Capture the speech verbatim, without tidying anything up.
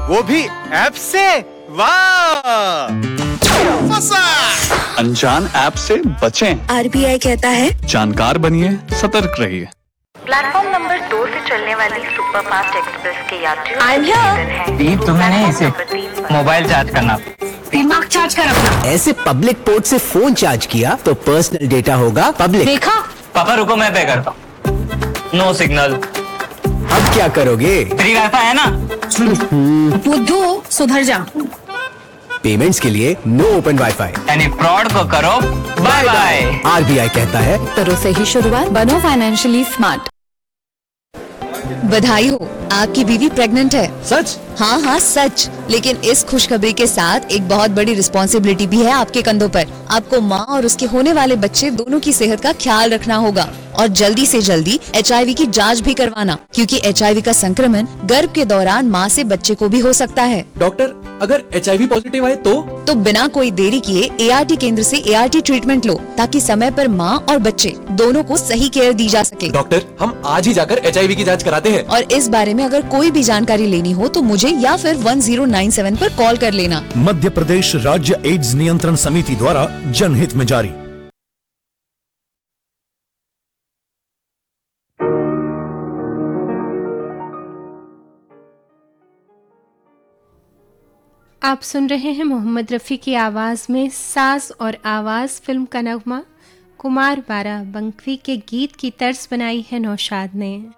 वो भी ऐप से। वाह, फंसा। अनजान ऐप से बचें। आरबीआई कहता है जानकार बनिए, सतर्क रहिए। प्लेटफॉर्म नंबर दो से चलने वाली सुपरफास्ट एक्सप्रेस के यात्रियों I'm here। दीप, तुम्हें नहीं इसे मोबाइल चार्ज करना, दिमाग चार्ज कर अपना। ऐसे पब्लिक पोर्ट से फोन चार्ज किया तो पर्सनल डेटा होगा पब्लिक। देखा? पापा रुको, मैं पे करता हूँ। No signal. अब क्या करोगे? फ्री वाईफाई है ना। बुद्धू सुधर जा। पेमेंट्स के लिए नो ओपन वाईफाई। यानी फ्रॉड को करो बाय बाय। आरबीआई कहता है करो से ही शुरुआत, बनो फाइनेंशियली स्मार्ट। बधाई हो, आपकी बीवी प्रेग्नेंट है। सच? हाँ हाँ सच, लेकिन इस खुशखबरी के साथ एक बहुत बड़ी रिस्पॉन्सिबिलिटी भी है आपके कंधों पर। आपको माँ और उसके होने वाले बच्चे दोनों की सेहत का ख्याल रखना होगा और जल्दी से जल्दी एच आई वी की जांच भी करवाना, क्योंकि एच आई वी का संक्रमण गर्भ के दौरान माँ से बच्चे को भी हो सकता है। डॉक्टर, अगर एच आई वी पॉजिटिव आए तो? तो बिना कोई देरी किए ए आर टी केंद्र से ए आर टी ट्रीटमेंट लो, ताकि समय पर माँ और बच्चे दोनों को सही केयर दी जा सके। डॉक्टर, हम आज ही जाकर एच आई वी की जांच कराते हैं। और इस बारे में अगर कोई भी जानकारी लेनी हो तो मुझे या फिर वन जीरो नाइन सेवन पर कॉल कर लेना। मध्य प्रदेश राज्य एड्स नियंत्रण समिति द्वारा जनहित में जारी। आप सुन रहे हैं मोहम्मद रफ़ी की आवाज़ में सास और आवाज़ फिल्म का नगमा। कुमार बाराबंकी के गीत की तर्ज बनाई है नौशाद ने।